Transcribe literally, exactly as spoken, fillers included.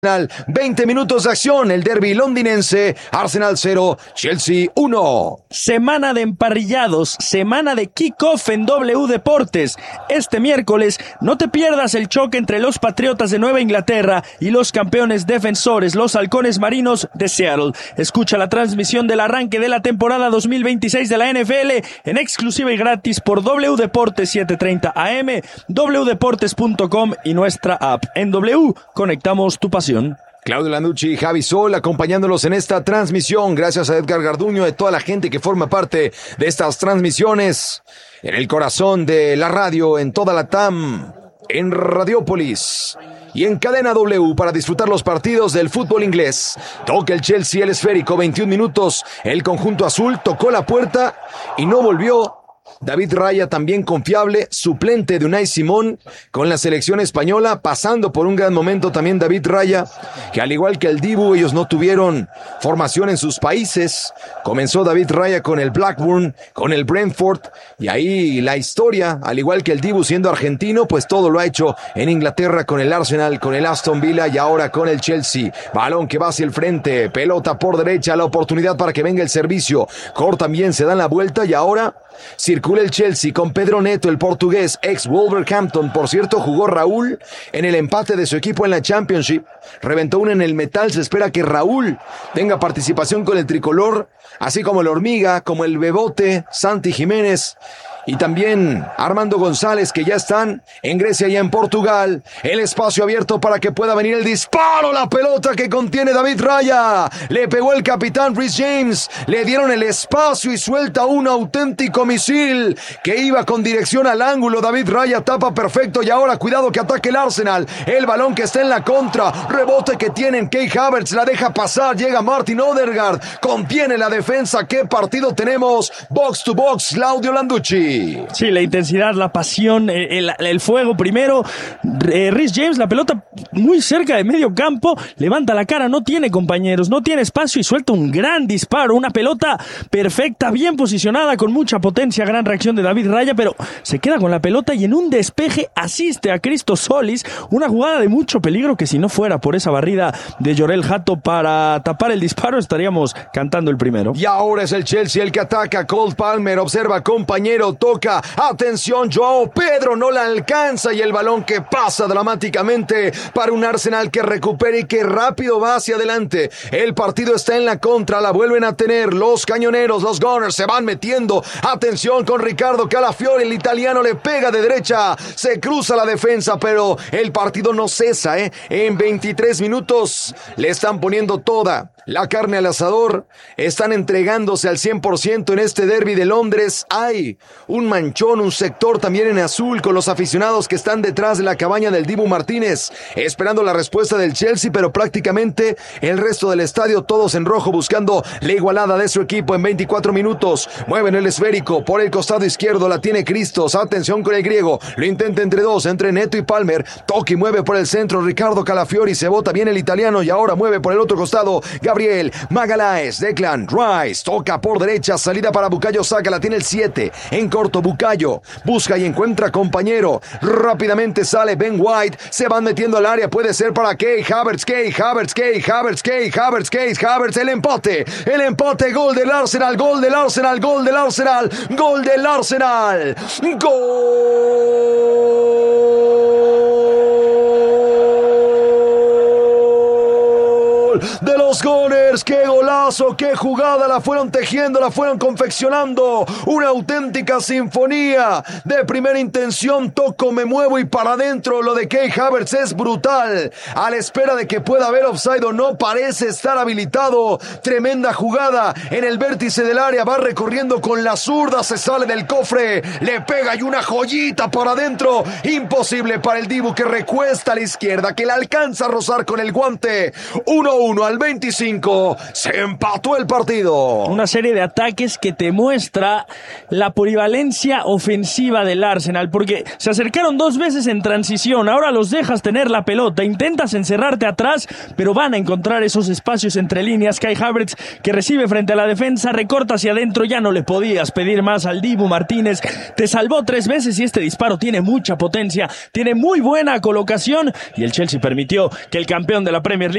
veinte minutos de acción, el derbi londinense, Arsenal cero, Chelsea uno. Semana de emparrillados, semana de kickoff en W Deportes. Este miércoles no te pierdas el choque entre los Patriotas de Nueva Inglaterra y los campeones defensores, los Halcones Marinos de Seattle. Escucha la transmisión del arranque de la temporada dos mil veintiséis de la N F L en exclusiva y gratis por W Deportes setecientos treinta A M, w deportes punto com y nuestra app. En W, conectamos tu pasión. Claudio Landucci y Javi Sol acompañándolos en esta transmisión. Gracias a Edgar Garduño y a toda la gente que forma parte de estas transmisiones en el corazón de la radio, en toda la T A M, en Radiópolis y en Cadena W para disfrutar los partidos del fútbol inglés. Toca el Chelsea el esférico, veintiún minutos. El conjunto azul tocó la puerta y no volvió. David Raya también confiable, suplente de Unai Simón con la selección española, pasando por un gran momento también David Raya, que al igual que el Dibu, ellos no tuvieron formación en sus países. Comenzó David Raya con el Blackburn, con el Brentford, y ahí la historia, al igual que el Dibu siendo argentino, pues todo lo ha hecho en Inglaterra con el Arsenal, con el Aston Villa y ahora con el Chelsea. Balón que va hacia el frente, pelota por derecha, la oportunidad para que venga el servicio. Cortan bien, se dan la vuelta y ahora circula el Chelsea con Pedro Neto, el portugués, ex Wolverhampton. Por cierto, jugó Raúl en el empate de su equipo en la Championship. Reventó una en el metal. Se espera que Raúl tenga participación con el tricolor, así como el Hormiga, como el Bebote, Santi Jiménez y también Armando González, que ya están en Grecia y en Portugal. El espacio abierto para que pueda venir el disparo. La pelota que contiene David Raya. Le pegó el capitán Reece James. Le dieron el espacio y suelta un auténtico misil que iba con dirección al ángulo. David Raya tapa perfecto y ahora cuidado que ataque el Arsenal. El balón que está en la contra. Rebote que tienen. Kai Havertz la deja pasar. Llega Martin Odegaard. Contiene la defensa. ¿Qué partido tenemos? Box to box. Claudio Landucci. Sí, la intensidad, la pasión, el, el fuego primero. Eh, Reece James, la pelota muy cerca de medio campo, levanta la cara, no tiene compañeros, no tiene espacio y suelta un gran disparo, una pelota perfecta, bien posicionada, con mucha potencia, gran reacción de David Raya, pero se queda con la pelota y en un despeje asiste a Christos Solis, una jugada de mucho peligro que si no fuera por esa barrida de Jorel Hato para tapar el disparo, estaríamos cantando el primero. Y ahora es el Chelsea el que ataca. Cole Palmer observa, compañero, toca, atención, Joao Pedro no la alcanza y el balón que pasa dramáticamente para un Arsenal que recupera y que rápido va hacia adelante. El partido está en la contra, la vuelven a tener los cañoneros, los Gunners se van metiendo. Atención con Ricardo Calafiori, el italiano le pega de derecha, se cruza la defensa, pero el partido no cesa, ¿eh? En veintitrés minutos le están poniendo toda la carne al asador, están entregándose al cien por ciento en este derbi de Londres. Hay un manchón, un sector también en azul con los aficionados que están detrás de la cabaña del Dibu Martínez, esperando la respuesta del Chelsea, pero prácticamente el resto del estadio todos en rojo buscando la igualada de su equipo en veinticuatro minutos. Mueven el esférico por el costado izquierdo, la tiene Christos, atención con el griego, lo intenta entre dos, entre Neto y Palmer, toca y mueve por el centro Ricardo Calafiori, se bota bien el italiano y ahora mueve por el otro costado Gabriel Magalhaes, Declan Rice, toca por derecha, salida para Bukayo Saka, la tiene el siete, en corto Bukayo, busca y encuentra compañero, rápidamente sale Ben White, se van metiendo al área, puede ser para Kai Havertz, Kai Havertz, Kai Havertz, Kai Havertz, Kai Havertz, el empate, el empate, gol del Arsenal, gol del Arsenal, gol del Arsenal, gol del Arsenal, gol de los Gunners. ¡Qué golazo! ¡Qué jugada! La fueron tejiendo, la fueron confeccionando. Una auténtica sinfonía de primera intención. Toco, me muevo y para adentro. Lo de Kai Havertz es brutal. A la espera de que pueda haber offside o no, parece estar habilitado. Tremenda jugada en el vértice del área. Va recorriendo con la zurda. Se sale del cofre. Le pega y una joyita para adentro. Imposible para el Dibu que recuesta a la izquierda, que la alcanza a rozar con el guante. uno uno al veinticinco, se empató el partido. Una serie de ataques que te muestra la polivalencia ofensiva del Arsenal, porque se acercaron dos veces en transición, ahora los dejas tener la pelota, intentas encerrarte atrás, pero van a encontrar esos espacios entre líneas. Kai Havertz, que recibe frente a la defensa, recorta hacia adentro, ya no le podías pedir más al Dibu Martínez, te salvó tres veces y este disparo tiene mucha potencia, tiene muy buena colocación y el Chelsea permitió que el campeón de la Premier League